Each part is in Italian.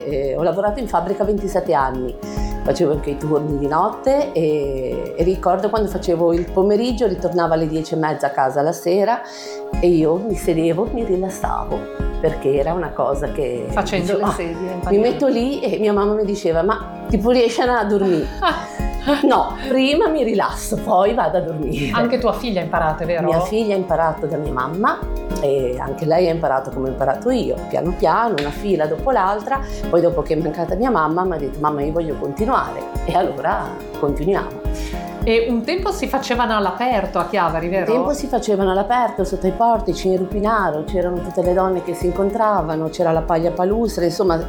Ho lavorato in fabbrica 27 anni, facevo anche i turni di notte e ricordo quando facevo il pomeriggio, ritornavo alle 10:30 a casa la sera e io mi sedevo, mi rilassavo, perché era una cosa che... Facendo le sedie. Mi metto lì e mia mamma mi diceva, ma tipo riesci a dormire? No, prima mi rilasso, poi vado a dormire. Anche tua figlia ha imparato, vero? Mia figlia ha imparato da mia mamma e anche lei ha imparato come ho imparato io, piano piano, una fila dopo l'altra. Poi dopo che è mancata mia mamma mi ha detto, mamma, io voglio continuare, e allora continuiamo. E un tempo si facevano all'aperto a Chiavari, vero? Un tempo si facevano all'aperto, sotto i portici, in Rupinaro, c'erano tutte le donne che si incontravano, c'era la paglia palustre, insomma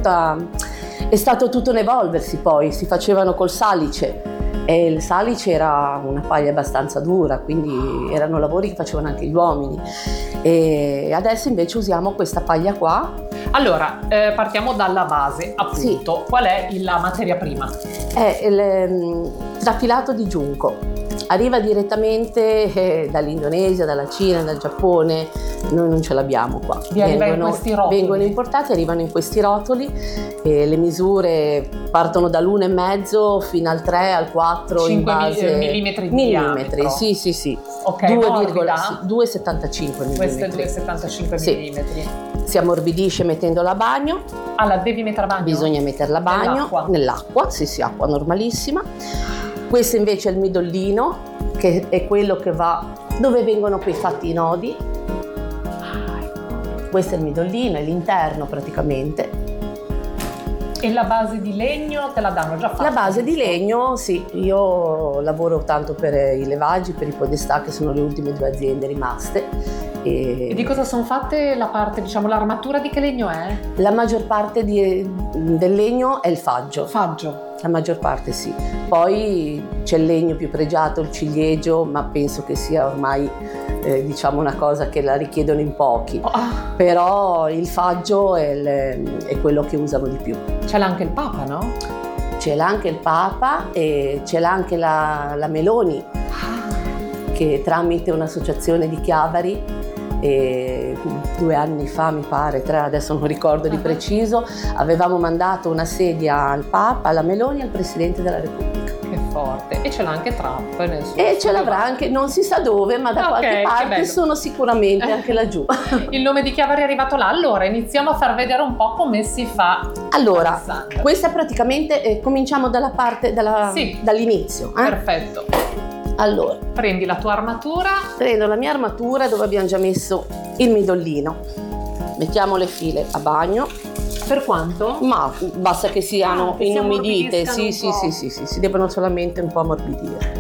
è stato tutto un evolversi. Poi si facevano col salice e il salice era una paglia abbastanza dura, quindi erano lavori che facevano anche gli uomini, e adesso invece usiamo questa paglia qua. Allora, partiamo dalla base, appunto. Sì. Qual è la materia prima? È il trafilato di giunco. Arriva direttamente dall'Indonesia, dalla Cina, dal Giappone, noi non ce l'abbiamo qua. In questi rotoli. Vengono importati, arrivano in questi rotoli, e le misure partono dall'1,5 fino al 3, al 4 5 in base... millimetri di diametro. Sì. Ok, 2,75 mm. Questo è 2,75 mm. Si ammorbidisce mettendola a bagno. La devi mettere a bagno? Bisogna metterla a bagno. Nell'acqua, sì, acqua normalissima. Questo invece è il midollino, che è quello che va dove vengono poi fatti i nodi. Questo è il midollino, è l'interno praticamente. E la base di legno te la danno già fatta? La base di legno, sì, io lavoro tanto per i levaggi, per i podestà, che sono le ultime 2 aziende rimaste. E di cosa sono fatte la parte, diciamo, l'armatura di che legno è? La maggior parte del legno è il faggio. Faggio? La maggior parte sì. Poi c'è il legno più pregiato, il ciliegio, ma penso che sia ormai diciamo una cosa che la richiedono in pochi. Però il faggio è quello che usano di più. C'è anche il Papa, no? C'è anche il Papa e c'è anche la Meloni, che tramite un'associazione di Chiavari, 2 anni fa mi pare, 3, adesso non ricordo di preciso, avevamo mandato una sedia al Papa, alla Meloni e al Presidente della Repubblica. Che forte. E ce l'ha anche Trump. E ce l'avrà anche, non si sa dove, ma da qualche parte sono sicuramente anche laggiù. Il nome di Chiavari è arrivato là. Allora iniziamo a far vedere un po' come si fa. Allora, questa praticamente cominciamo dall'inizio. Perfetto. Allora, prendi la tua armatura. Prendo la mia armatura dove abbiamo già messo il midollino. Mettiamo le file a bagno. Per quanto? Ma basta che siano inumidite. Sì, si devono solamente un po' ammorbidire.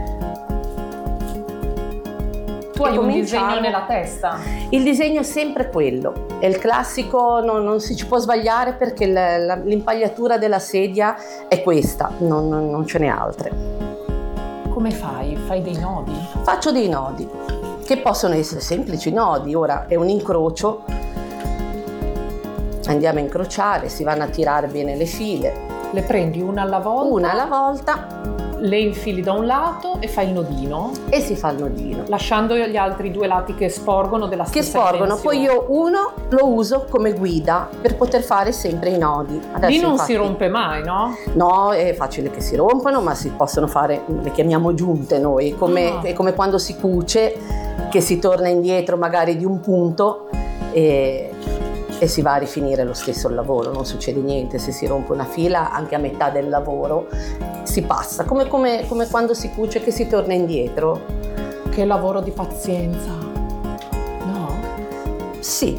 Tu hai un disegno nella testa? Il disegno è sempre quello. È il classico, non si ci può sbagliare, perché l'impagliatura della sedia è questa, non ce n'è altre. Come fai? Fai dei nodi? Faccio dei nodi, che possono essere semplici nodi. Ora è un incrocio, andiamo a incrociare, si vanno a tirare bene le file. Le prendi una alla volta? Una alla volta. Le infili da un lato e fai il nodino? E si fa il nodino. Lasciando gli altri 2 lati che sporgono della stessa dimensione. Poi io uno lo uso come guida per poter fare sempre i nodi. Adesso lì non si rompe mai, no? No, è facile che si rompano, ma si possono fare, le chiamiamo giunte noi, è come quando si cuce, che si torna indietro magari di un punto e si va a rifinire lo stesso il lavoro, non succede niente. Se si rompe una fila, anche a metà del lavoro si passa, come quando si cuce, che si torna indietro. Che lavoro di pazienza, no? Sì,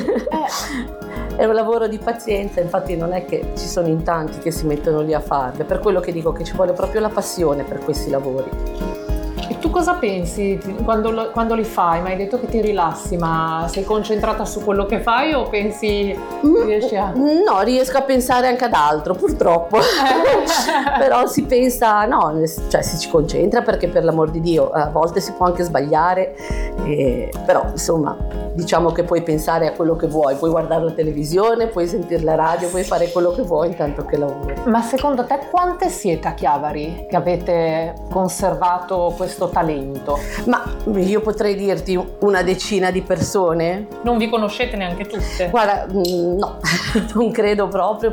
è un lavoro di pazienza, infatti non è che ci sono in tanti che si mettono lì a farle, per quello che dico che ci vuole proprio la passione per questi lavori. E tu cosa pensi quando li fai? Mi hai detto che ti rilassi, ma sei concentrata su quello che fai o pensi riesci a... No, riesco a pensare anche ad altro, purtroppo. Però si pensa, no, cioè si ci concentra, perché per l'amor di Dio a volte si può anche sbagliare, però insomma diciamo che puoi pensare a quello che vuoi, puoi guardare la televisione, puoi sentire la radio, puoi fare quello che vuoi intanto che lavori. Ma secondo te quante siete a Chiavari che avete conservato questo talento? Ma io potrei dirti una decina di persone. Non vi conoscete neanche tutte? Guarda, no, non credo proprio.